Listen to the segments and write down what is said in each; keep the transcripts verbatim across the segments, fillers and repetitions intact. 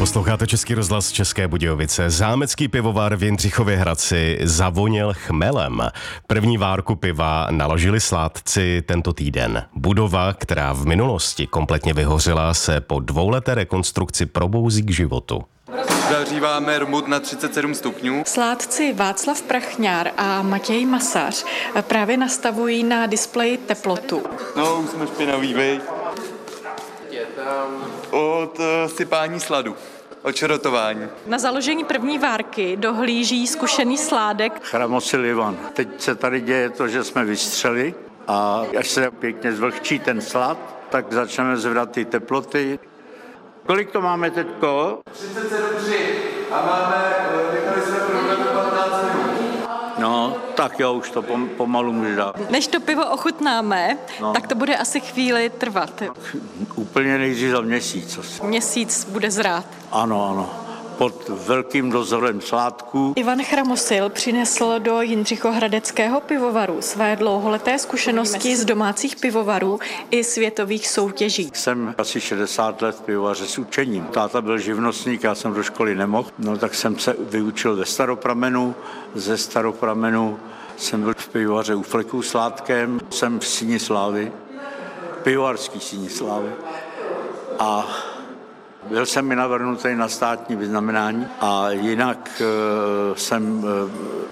Posloucháte Český rozhlas České Budějovice. Zámecký pivovar v Jindřichově Hradci zavoněl chmelem. První várku piva naložili sládci tento týden. Budova, která v minulosti kompletně vyhořela, se po dvouleté rekonstrukci probouzí k životu. Zahříváme rmut na třicet sedm stupňů. Sládci Václav Prachňár a Matěj Masař právě nastavují na displeji teplotu. No, už jsme špinaví, vej. Od uh, sypání sladu, od čerotování. Na založení první várky dohlíží zkušený sládek. Chramosil Ivan. Teď se tady děje to, že jsme vystřeli a až se pěkně zvlhčí ten slad, tak začneme zvedat ty teploty. Kolik to máme teďko? třicet sedm celá tři a máme, nechali jsme problém patnáct minut. No, tak jo, už to pom- pomalu může dát. Než to pivo ochutnáme, No. tak to bude asi chvíli trvat. Úplně nejdřív za měsíc asi. Měsíc bude zrát. Ano, ano. Pod velkým dozorem sládků. Ivan Chramosil přinesl do Jindřichohradeckého pivovaru své dlouholeté zkušenosti z domácích pivovarů i světových soutěží. Jsem asi šedesát let pivovaře s učením. Táta byl živnostník, já jsem do školy nemohl, no tak jsem se vyučil ve Staropramenu. Ze Staropramenu jsem byl v pivovaře u Fleku Sládkem, jsem v Síni slávy, pivovarský Síni slávy. A byl jsem mi navrhnutý na státní vyznamenání a jinak e, jsem e,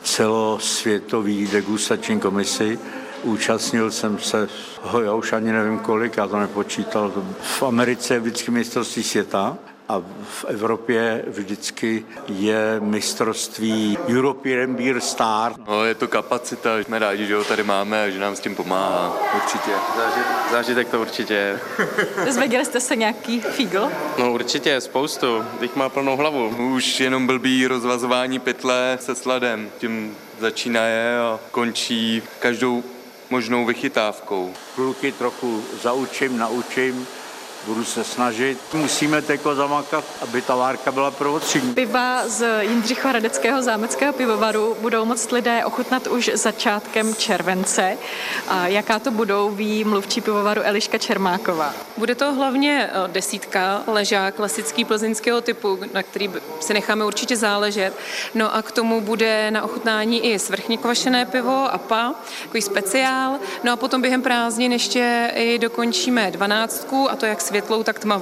celosvětový degustační komisi. Účastnil jsem se, ho, já už ani nevím kolik, já to nepočítal. V Americe je vždycky mistrovství světa a v Evropě vždycky je mistrovství European Beer Star. No, je to kapacita, jsme rádi, že ho tady máme a že nám s tím pomáhá, určitě. Zážit, zážitek to určitě je. Dozvěděli jste se nějaký fígl? No určitě, spoustu. Teď má plnou hlavu. Už jenom blbý rozvazování pytle se sladem. Tím začínaje a končí každou možnou vychytávkou. Kluky trochu zaučím, naučím. Budu se snažit. Musíme teko zamakat, aby ta várka byla prvotřídní. Piva z Jindřichohradeckého zámeckého pivovaru budou moct lidé ochutnat už začátkem července. A jaká to budou, ví mluvčí pivovaru Eliška Čermáková. Bude to hlavně desítka, ležák klasický plzeňského typu, na který si necháme určitě záležet. No a k tomu bude na ochutnání i svrchně kvašené pivo, A P A, takový speciál. No a potom během prázdnin ještě i dokončíme dvanáctku, a to jak světlou, tak tmavou.